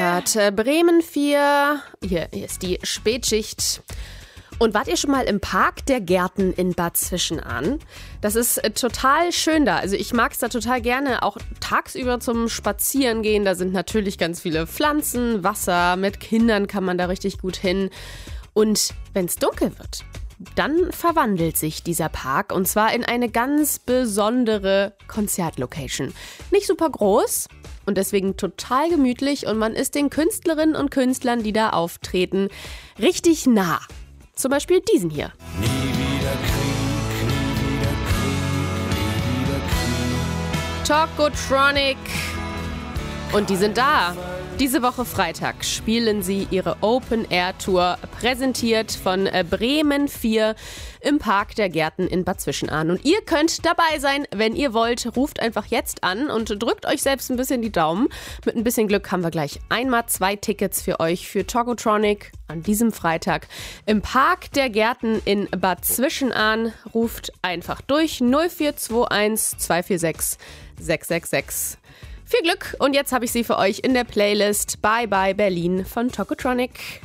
gehört. Bremen 4. Hier ist die Spätschicht. Und wart ihr schon mal im Park der Gärten in Bad Zwischenahn? Das ist total schön da. Also ich mag es da total gerne, auch tagsüber zum Spazierengehen. Da sind natürlich ganz viele Pflanzen, Wasser. Mit Kindern kann man da richtig gut hin. Und wenn es dunkel wird, dann verwandelt sich dieser Park und zwar in eine ganz besondere Konzertlocation. Nicht super groß und deswegen total gemütlich und man ist den Künstlerinnen und Künstlern, die da auftreten, richtig nah. Zum Beispiel diesen hier. Nie wieder Krieg, nie wieder Krieg, nie wieder Krieg. Tokotronic. Und die sind da. Diese Woche Freitag spielen sie ihre Open-Air-Tour, präsentiert von Bremen 4 im Park der Gärten in Bad Zwischenahn. Und ihr könnt dabei sein, wenn ihr wollt. Ruft einfach jetzt an und drückt euch selbst ein bisschen die Daumen. Mit ein bisschen Glück haben wir gleich einmal 2 Tickets für euch für Tokotronic an diesem Freitag im Park der Gärten in Bad Zwischenahn. Ruft einfach durch 0421 246 666. Viel Glück und jetzt habe ich sie für euch in der Playlist Bye Bye Berlin von Tokotronic.